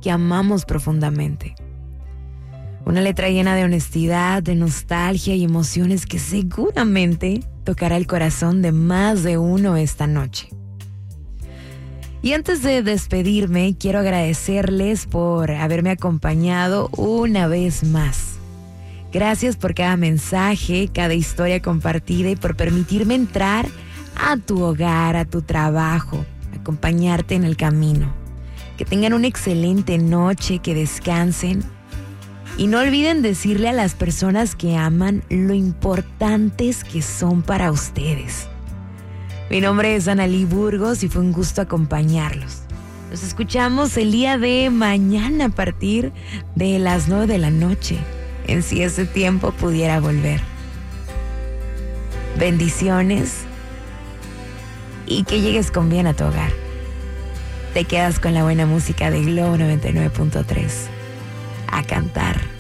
que amamos profundamente. Una letra llena de honestidad, de nostalgia y emociones que seguramente tocará el corazón de más de uno esta noche. Y antes de despedirme, quiero agradecerles por haberme acompañado una vez más. Gracias por cada mensaje, cada historia compartida y por permitirme entrar a tu hogar, a tu trabajo, acompañarte en el camino. Que tengan una excelente noche, que descansen. Y no olviden decirle a las personas que aman lo importantes que son para ustedes. Mi nombre es Analí Burgos y fue un gusto acompañarlos. Nos escuchamos el día de mañana a partir de las 9 de la noche, en Si Ese Tiempo Pudiera Volver. Bendiciones y que llegues con bien a tu hogar. Te quedas con la buena música de Globo 99.3. A cantar.